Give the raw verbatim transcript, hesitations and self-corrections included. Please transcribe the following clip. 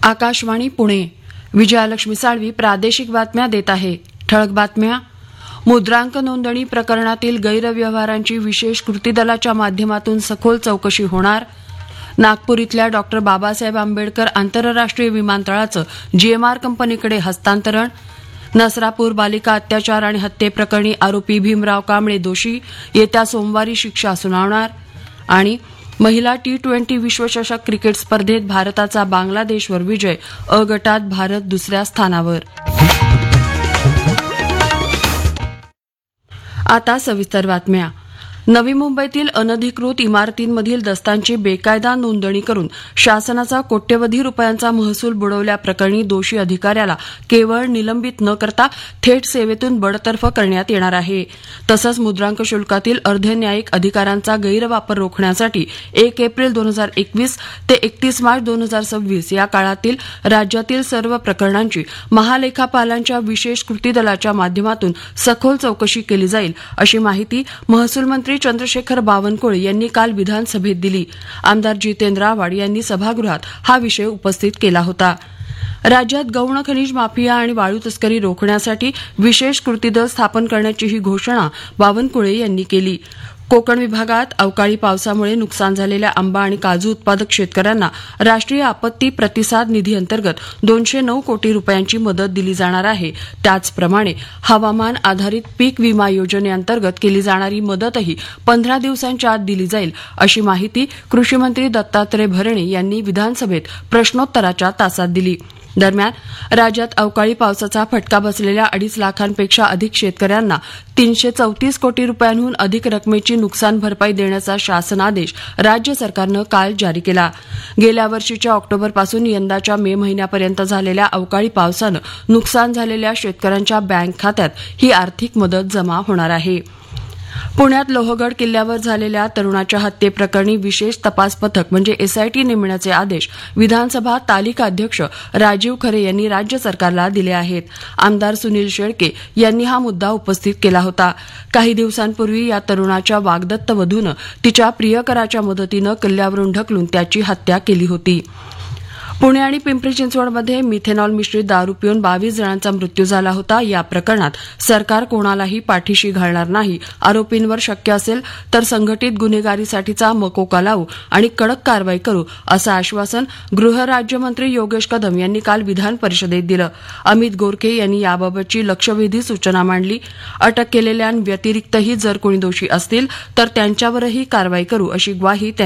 आकाशवाणी पुणे. विजयालक्ष्मी साळवी प्रादेशिक बातम्या देत आहे. ठळक बातम्या. मुद्रांक नोंदणी प्रकरणातील गैरव्यवहारांची विशेष कृती दलाच्या माध्यमातून सखोल चौकशी होणार. नागपूर इथल्या डॉक्टर बाबासाहेब आंबेडकर आंतरराष्ट्रीय विमानतळाचं जीएमआर कंपनीकडे हस्तांतरण. नसरापूर बालिका अत्याचार आणि हत्येप्रकरणी आरोपी भीमराव कांबळे दोषी, येत्या सोमवारी शिक्षा सुनावणार. आणि महिला टी ट्वेंटी विश्वचषक क्रिकेट स्पर्धेत भारताचा बांगलादेशवर विजय, अ गटात भारत दुसऱ्या स्थानावर. आता सविस्तर बातम्या. नवी मुंबईतील अनधिकृत इमारतींमधील दस्तांची बेकायदा नोंदणी करून शासनाचा कोट्यवधी रुपयांचा महसूल बुडवल्याप्रकरणी दोषी अधिकाऱ्याला केवळ निलंबित न करता थेट सेवेतून बडतर्फ करण्यात येणार आहे. तसंच मुद्रांक शुल्कातील अर्धन्यायिक अधिकारांचा गैरवापर रोखण्यासाठी एक एप्रिल दोन हजार एकवीस ते एकतीस मार्च दोन हजार सव्वीस या काळातील राज्यातील सर्व प्रकरणांची महालेखापालांच्या विशेष कृती दलाच्या माध्यमातून सखोल चौकशी केली जाईल, अशी माहिती महसूल मंत्री चंद्रशेखर बावनकुळे यांनी काल विधानसभेत दिली. आमदार जितेंद्र आव्हाड यांनी सभागृहात हा विषय उपस्थित केला होता. राज्यात गौण खनिज माफिया आणि वाळू तस्करी रोखण्यासाठी विशेष कृती दल स्थापन करण्याचीही घोषणा बावनकुळे यांनी केली. कोकण विभागात अवकाळी पावसामुळे नुकसान झालेल्या आंबा आणि काजू उत्पादक शेतकऱ्यांना राष्ट्रीय आपत्ती प्रतिसाद निधी अंतर्गत दोनशे नऊ कोटी रुपयांची मदत दिली जाणार आहे. त्याचप्रमाणे हवामान आधारित पीक विमा योजनेअंतर्गत केली जाणारी मदतही पंधरा दिवसांच्या आत दिली जाईल, अशी माहिती कृषी मंत्री दत्तात्रय भरणे यांनी विधानसभेत प्रश्नोत्तराच्या तासात दिली. दरम्यान राज्यात अवकाळी पावसाचा फटका बसलेल्या अडीच लाखांपेक्षा अधिक शेतकऱ्यांना तीनशे चौतीस कोटी रुपयांहून अधिक रकमेची नुकसान भरपाई देण्याचा शासनादेश राज्य सरकारनं काल जारी केला. गेल्या वर्षीच्या ऑक्टोबरपासून यंदाच्या मे महिन्यापर्यंत झालेल्या अवकाळी पावसानं नुकसान झालेल्या शेतकऱ्यांच्या बँक खात्यात ही आर्थिक मदत जमा होणार आहे. पुण्यात लोहगड किल्ल्यावर झालेल्या तरुणाच्या हत्येप्रकरणी विशेष तपास पथक म्हणजे एसआयटी नेमण्याचे आदेश विधानसभा तालिका अध्यक्ष राजीव खरे यांनी राज्य सरकारला दिले आहेत. आमदार सुनील शेळके यांनी हा मुद्दा उपस्थित केला होता. काही दिवसांपूर्वी या तरुणाच्या वाग्दत्त वधूनं तिच्या प्रियकराच्या मदतीनं किल्ल्यावरून ढकलून त्याची हत्या केली होती. पुणे आणि पिंपरी चिंचवडमध्ये मिथेनॉल मिश्रित दारू पिऊन बावीस जणांचा मृत्यू झाला होता. या प्रकरणात सरकार कोणालाही पाठीशी घालणार नाही. आरोपींवर शक्य असेल तर संघटित गुन्हेगारीसाठीचा मकोका लावू आणि कडक कारवाई करू, असं आश्वासन गृहराज्यमंत्री योगेश कदम यांनी काल विधान परिषदेत दिलं. अमित गोरखे यांनी याबाबतची लक्षवेधी सूचना मांडली. अटक केलेल्यांव्यतिरिक्तही जर कोणी दोषी असतील तर त्यांच्यावरही कारवाई करू, अशी ग्वाही